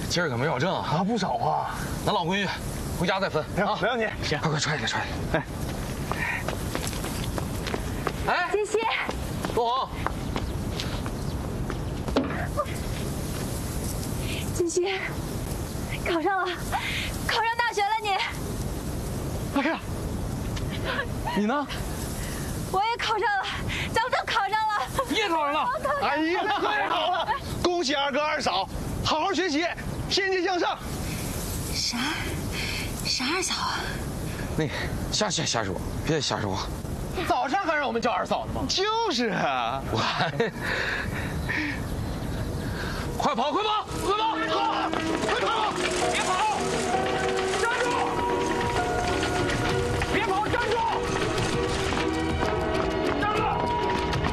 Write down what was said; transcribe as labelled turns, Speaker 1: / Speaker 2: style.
Speaker 1: 今儿可没少挣啊，
Speaker 2: 不少啊。
Speaker 1: 咱老闺女回家再分啊。
Speaker 2: 没问题。
Speaker 1: 行，快揣起来，揣起来。哎，
Speaker 3: 杰西，
Speaker 1: 陆红，
Speaker 3: 杰西，考上了，考上大学了你。
Speaker 2: 哎呀，你呢？
Speaker 3: 我也考上了，咱们都考上了。
Speaker 1: 你也考上了。
Speaker 2: 哎呀，太好了！恭喜二哥二嫂，好好学习，天天向上。
Speaker 3: 啥二嫂啊？
Speaker 1: 那个瞎说，别瞎说。
Speaker 4: 早上还让我们叫二嫂呢吗？
Speaker 2: 就是啊，
Speaker 1: 我快跑，快跑，快跑，快跑，别跑！